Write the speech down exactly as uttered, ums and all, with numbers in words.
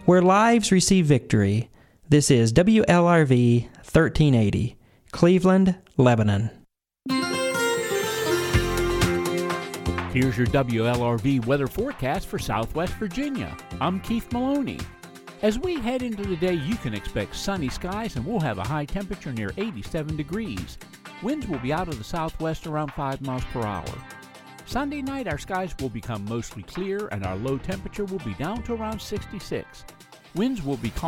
where lives receive victory. This is W L R V thirteen eighty, Cleveland, Lebanon. Here's your W L R V weather forecast for Southwest Virginia. I'm Keith Maloney. As we head into the day, you can expect sunny skies and we'll have a high temperature near eighty-seven degrees. Winds will be out of the southwest around five miles per hour. Sunday night, our skies will become mostly clear and our low temperature will be down to around sixty-six. Winds will be calm.